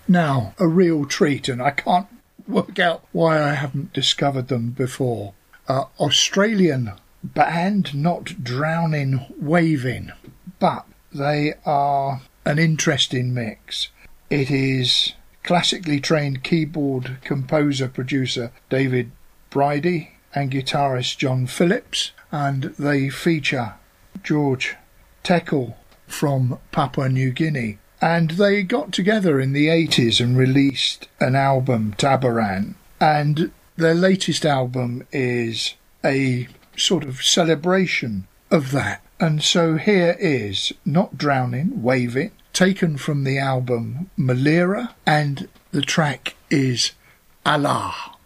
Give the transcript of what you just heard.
Now, a real treat, and I can't work out why I haven't discovered them before. Australian band, Not Drowning Waving, but they are an interesting mix. It is classically trained keyboard composer producer David Bridie and guitarist John Phillips, and they feature George Tekle from Papua New Guinea. And they got together in the 80s and released an album, Tabaran, and their latest album is a sort of celebration of that. And so here is Not Drowning Waving, taken from the album Malira, and the track is Allah.